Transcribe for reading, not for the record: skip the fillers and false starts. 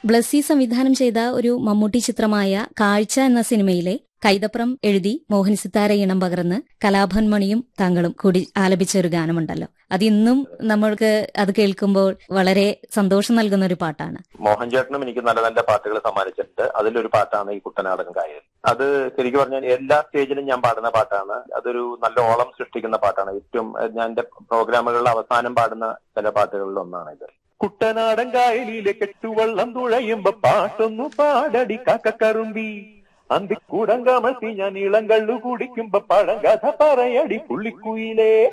ബ്ലസ്സി സംവിധാനം ചെയ്ത ഒരു മമ്മൂട്ടി ചിത്രമായ കാഴ്ച എന്ന സിനിമയിലെ കൈതപ്രം എഴുതി മോഹൻ സിത്താര ഈണം പകർന്ന് കലാഭവൻ മണിയും താങ്കളും കൂടി ആലപിച്ച ഒരു ഗാനമുണ്ടല്ലോ. അത് ഇന്നും നമ്മൾക്ക് അത് കേൾക്കുമ്പോൾ വളരെ സന്തോഷം നൽകുന്ന ഒരു പാട്ടാണ്. മോഹൻ ചേട്ടനും എനിക്ക് നല്ല നല്ല പാട്ടുകൾ സമ്മാനിച്ചിട്ടുണ്ട്. അതിലൊരു പാട്ടാണ് ഈ കുട്ടനാടൻ കായൽ. അത് ശരിക്കും പറഞ്ഞാൽ എല്ലാ സ്റ്റേജിലും ഞാൻ പാടുന്ന പാട്ടാണ്. അതൊരു നല്ല ഓളം സൃഷ്ടിക്കുന്ന പാട്ടാണ്. ഏറ്റവും ഞാൻ എന്റെ പ്രോഗ്രാമുകളിൽ അവസാനം പാടുന്ന ചില പാട്ടുകളിൽ ഒന്നാണ് ഇത്. കുട്ടനാടൻ കായലിലെ കെട്ടുവള്ളം തുഴയുമ്പോ പാട്ടൊന്നു പാടടി കാക്കക്കറുമ്പി, അന്തിക്കൂടം കമഴ്ത്തി ഞാൻ ഇളങ്കള്ളു കുടിക്കുമ്പോ പഴങ്കഥ പറയടി പുള്ളിക്കുയിലേ.